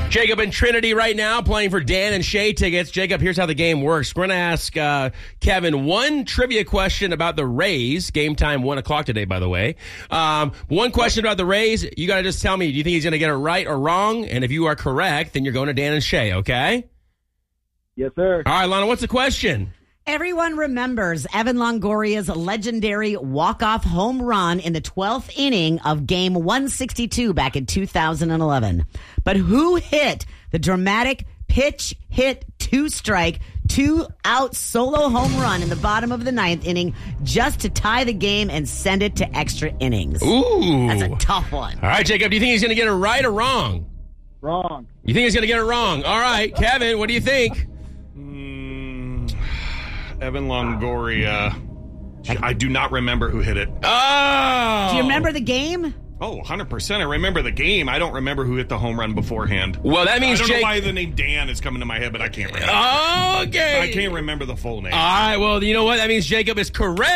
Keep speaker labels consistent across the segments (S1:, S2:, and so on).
S1: Jacob and Trinity right now playing for Dan and Shay tickets. Jacob, here's how the game works. We're going to ask Kevin one trivia question about the Rays. Game time 1 o'clock today, by the way. One question about the Rays. You got to just tell me, do you think he's going to get it right or wrong? And if you are correct, then you're going to Dan and Shay, okay?
S2: Yes, sir.
S1: All right, Lana, what's the question?
S3: Everyone remembers Evan Longoria's legendary walk-off home run in the 12th inning of Game 162 back in 2011. But who hit the dramatic pitch-hit two-strike, two-out solo home run in the bottom of the 9th inning just to tie the game and send it to extra innings?
S1: Ooh.
S3: That's a tough one.
S1: All right, Jacob, do you think he's going to get it right or wrong?
S2: Wrong.
S1: You think he's going to get it wrong? All right, Kevin, what do you think?
S4: Evan Longoria. I do not remember who hit it.
S1: Oh!
S3: Do you remember the game?
S4: Oh, 100%. I remember the game. I don't remember who hit the home run beforehand.
S1: Well, that means
S4: I don't
S1: Jake...
S4: know why the name Dan is coming to my head, but I can't remember.
S1: Oh, okay.
S4: I can't remember the full name.
S1: All right, well, you know what? That means Jacob is correct.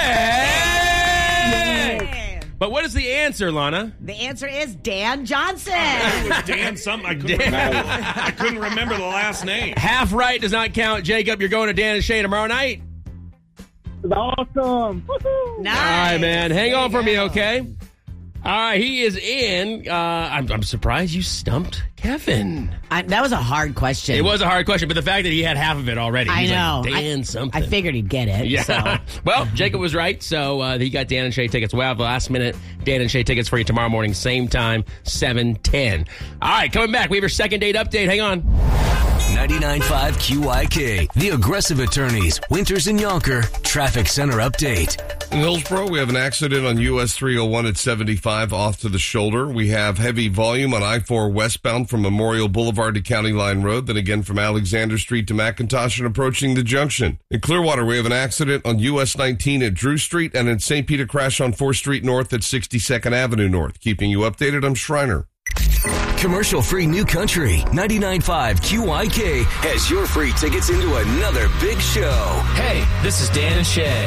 S3: Yeah.
S1: But what is the answer, Lana?
S3: The answer is Dan Johnson.
S4: It was Dan something. I couldn't remember the last name.
S1: Half right does not count. Jacob, you're going to Dan and Shay tomorrow night.
S2: Awesome. Woo-hoo.
S3: Nice.
S1: All right, man. Hang on for me,
S3: go.
S1: okay? All right, he is in. I'm surprised you stumped Kevin.
S3: That was a hard question.
S1: It was a hard question, but the fact that he had half of it already.
S3: I
S1: he's
S3: know.
S1: Like, Dan something.
S3: I figured he'd get it.
S1: Yeah.
S3: So.
S1: Well, Jacob was right, so he got Dan and Shay tickets. We'll have last minute Dan and Shay tickets for you tomorrow morning, same time, 7:10. All right, coming back. We have your second date update. Hang on.
S5: 99.5 QIK, The Aggressive Attorneys, Winters and Yonker, Traffic Center Update.
S6: In Hillsborough, we have an accident on US 301 at 75 off to the shoulder. We have heavy volume on I-4 westbound from Memorial Boulevard to County Line Road, then again from Alexander Street to McIntosh and approaching the junction. In Clearwater, we have an accident on US 19 at Drew Street and in St. Peter, crash on 4th Street North at 62nd Avenue North. Keeping you updated, I'm Schreiner.
S5: Commercial-free New Country, 99.5 QIK has your free tickets into another big show.
S7: Hey, this is Dan and Shay.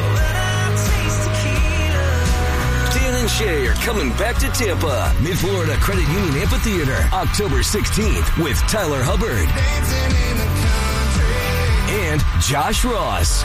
S5: Dan and Shay are coming back to Tampa, Mid-Florida Credit Union Amphitheater, October 16th with Tyler Hubbard and Josh Ross.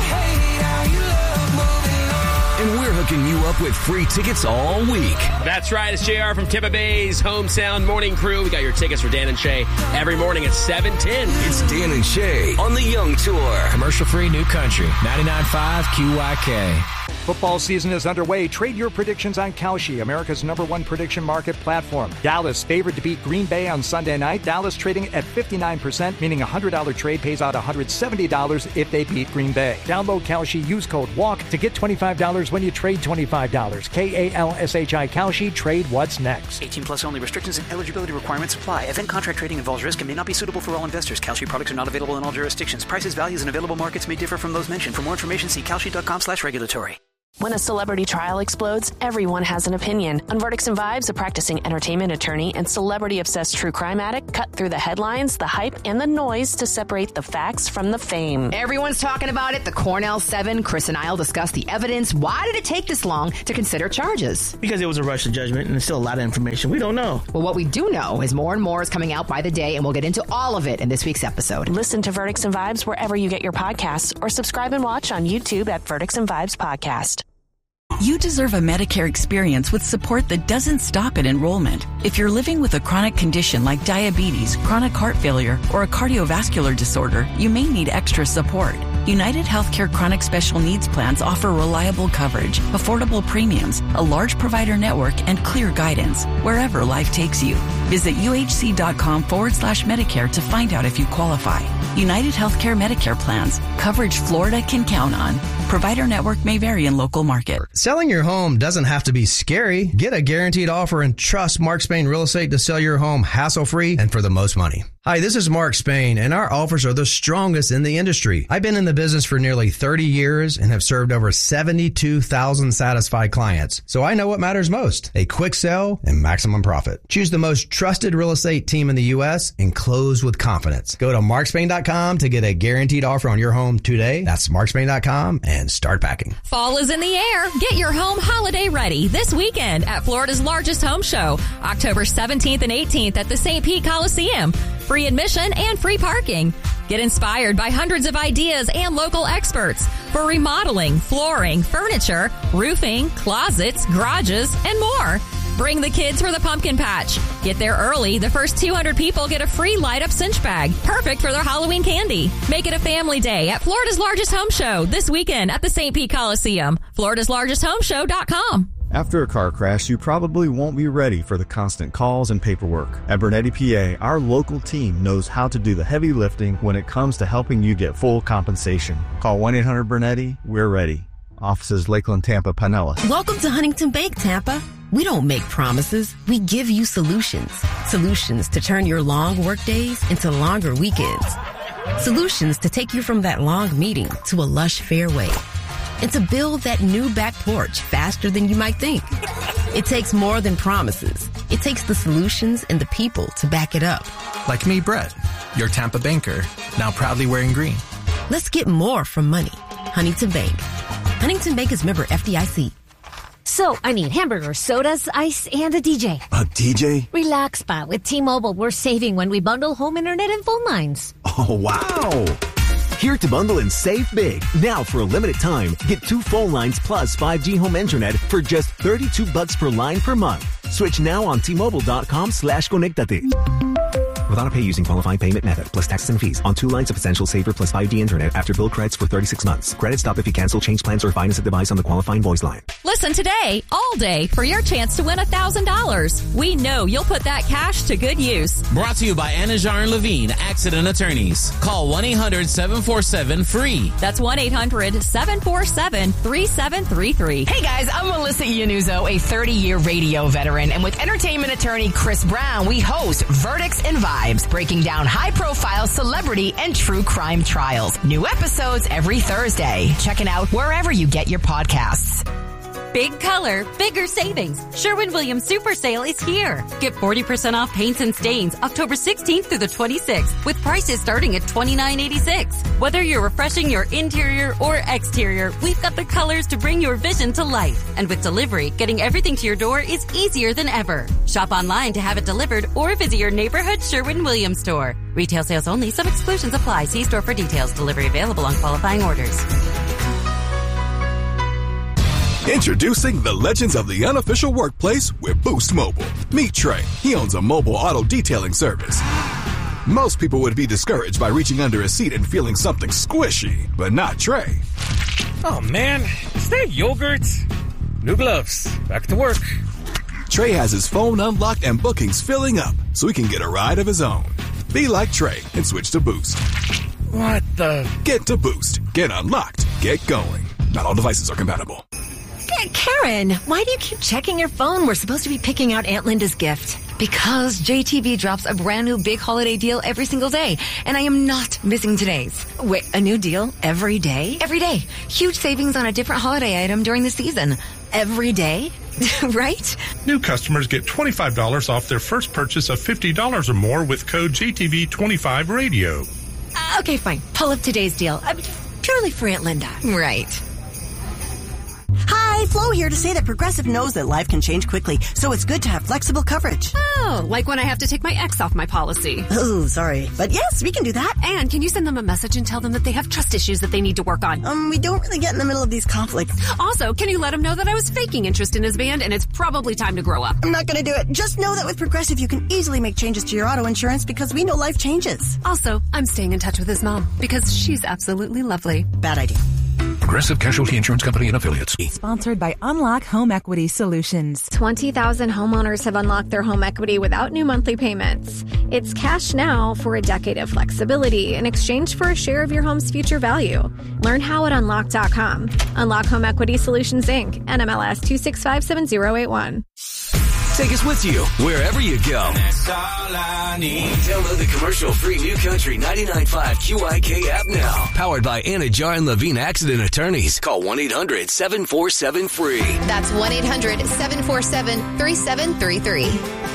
S5: And we're hooking you up with free tickets all week.
S1: That's right. It's JR from Tampa Bay's Home Sound Morning Crew. We got your tickets for Dan and Shay every morning at 7:10.
S5: It's Dan and Shay on the Young Tour.
S7: Commercial-free New Country, 99.5 QIK.
S8: Football season is underway. Trade your predictions on Kalshi, America's #1 prediction market platform. Dallas favored to beat Green Bay on Sunday night. Dallas trading at 59%, meaning a $100 trade pays out $170 if they beat Green Bay. Download Kalshi, use code WALK to get $25 when you trade $25. KALSHI Kalshi, trade what's next.
S9: 18 plus only. Restrictions and eligibility requirements apply. Event contract trading involves risk and may not be suitable for all investors. Kalshi products are not available in all jurisdictions. Prices, values, and available markets may differ from those mentioned. For more information, see kalshi.com/regulatory.
S10: When a celebrity trial explodes, everyone has an opinion. On Verdicts and Vibes, a practicing entertainment attorney and celebrity-obsessed true crime addict cut through the headlines, the hype, and the noise to separate the facts from the fame.
S11: Everyone's talking about it. The Cornell 7, Chris and I'll discuss the evidence. Why did it take this long to consider charges?
S12: Because it was a rush to judgment, and there's still a lot of information we don't know.
S11: Well, what we do know is more and more is coming out by the day, and we'll get into all of it in this week's episode.
S10: Listen to Verdicts and Vibes wherever you get your podcasts, or subscribe and watch on YouTube at Verdicts and Vibes Podcast.
S13: You deserve a Medicare experience with support that doesn't stop at enrollment. If you're living with a chronic condition like diabetes, chronic heart failure, or a cardiovascular disorder, you may need extra support. United Healthcare Chronic Special Needs Plans offer reliable coverage, affordable premiums, a large provider network, and clear guidance wherever life takes you. Visit uhc.com/Medicare to find out if you qualify. United Healthcare Medicare plans. Coverage Florida can count on. Provider network may vary in local market.
S14: Selling your home doesn't have to be scary. Get a guaranteed offer and trust Mark Spain Real Estate to sell your home hassle-free and for the most money. Hi, this is Mark Spain, and our offers are the strongest in the industry. I've been in the business for nearly 30 years and have served over 72,000 satisfied clients. So I know what matters most, a quick sell and maximum profit. Choose the most trusted real estate team in the U.S. and close with confidence. Go to markspain.com to get a guaranteed offer on your home today. That's markspain.com and start packing.
S15: Fall is in the air. Get your home holiday ready this weekend at Florida's largest home show, October 17th and 18th at the St. Pete Coliseum. free admission, and free parking. Get inspired by hundreds of ideas and local experts for remodeling, flooring, furniture, roofing, closets, garages, and more. Bring the kids for the pumpkin patch. Get there early. The first 200 people get a free light-up cinch bag. Perfect for their Halloween candy. Make it a family day at Florida's largest home show this weekend at the St. Pete Coliseum. FloridasLargestHomeShow.com.
S16: After a car crash, you probably won't be ready for the constant calls and paperwork. At Bernetti PA, our local team knows how to do the heavy lifting when it comes to helping you get full compensation. Call 1-800-BERNETTI. We're ready. Offices Lakeland, Tampa, Pinellas.
S17: Welcome to Huntington Bank, Tampa. We don't make promises. We give you solutions. Solutions to turn your long work days into longer weekends. Solutions to take you from that long meeting to a lush fairway. And to build that new back porch faster than you might think. It takes more than promises. It takes the solutions and the people to back it up.
S7: Like me, Brett, your Tampa banker, now proudly wearing green.
S17: Let's get more from money. Huntington Bank. Huntington Bank is member FDIC.
S18: So, I need hamburgers, sodas, ice, and a DJ.
S19: A DJ?
S18: Relax, Spot. With T-Mobile, we're saving when we bundle home internet and phone lines.
S19: Oh, wow. Here to bundle and save big. Now for a limited time, get 2 phone lines plus 5G home internet for just $32 per line per month. Switch now on T-Mobile.com/conectate. With auto pay using qualifying payment method plus taxes and fees on 2 lines of Essential Saver plus 5G internet after bill credits for 36 months. Credit stop if you cancel, change plans, or finance a device on the qualifying voice line.
S15: Listen today, all day, for your chance to win $1,000. We know you'll put that cash to good use.
S20: Brought to you by Anajar and Levine, Accident Attorneys. Call 1-800-747-FREE.
S15: That's 1-800-747-3733.
S11: Hey guys, I'm Melissa Iannuzzo, a 30-year radio veteran, and with entertainment attorney Chris Brown, we host Verdicts and Vibes, breaking down high-profile celebrity and true crime trials. New episodes every Thursday. Check it out wherever you get your podcasts.
S21: Big color, bigger savings. Sherwin-Williams Super Sale is here. Get 40% off paints and stains October 16th through the 26th with prices starting at $29.86. Whether you're refreshing your interior or exterior, we've got the colors to bring your vision to life. And with delivery, getting everything to your door is easier than ever. Shop online to have it delivered or visit your neighborhood Sherwin-Williams store. Retail sales only. Some exclusions apply. See store for details. Delivery available on qualifying orders.
S22: Introducing the legends of the unofficial workplace with Boost Mobile. Meet Trey. He owns a mobile auto detailing service. Most people would be discouraged by reaching under a seat and feeling something squishy, but not Trey.
S23: Oh man, is that yogurt? New gloves. Back to work.
S22: Trey has his phone unlocked and bookings filling up, so he can get a ride of his own. Be like Trey and switch to Boost.
S23: What the?
S22: Get to Boost. Get unlocked. Get going. Not all devices are compatible.
S11: Karen, why do you keep checking your phone? We're supposed to be picking out Aunt Linda's gift. Because JTV drops a brand new big holiday deal every single day, and I am not missing today's. Wait, a new deal every day? Every day. Huge savings on a different holiday item during the season. Every day? Right?
S24: New customers get $25 off their first purchase of $50 or more with code JTV25 Radio.
S11: Okay, fine. Pull up today's deal. Purely for Aunt Linda. Right.
S25: Hi, Flo here to say that Progressive knows that life can change quickly, so it's good to have flexible coverage.
S26: Oh, like when I have to take my ex off my policy.
S25: Oh, sorry. But yes, we can do that.
S26: And can you send them a message and tell them that they have trust issues that they need to work on?
S25: We don't really get in the middle of these conflicts.
S26: Also, can you let him know that I was faking interest in his band and it's probably time to grow up?
S25: I'm not going to do it. Just know that with Progressive, you can easily make changes to your auto insurance because we know life changes.
S26: Also, I'm staying in touch with his mom because she's absolutely lovely.
S25: Bad idea.
S27: Progressive Casualty Insurance Company and Affiliates.
S28: Sponsored by Unlock Home Equity Solutions.
S29: 20,000 homeowners have unlocked their home equity without new monthly payments. It's cash now for a decade of flexibility in exchange for a share of your home's future value. Learn how at unlock.com. Unlock Home Equity Solutions, Inc. NMLS 2657081.
S5: Take us with you wherever you go. That's all I need. Download the commercial-free New Country 99.5 QIK app now. Powered by Anajar and Levine Accident Attorneys. Call 1-800-747-FREE.
S30: That's 1-800-747-3733.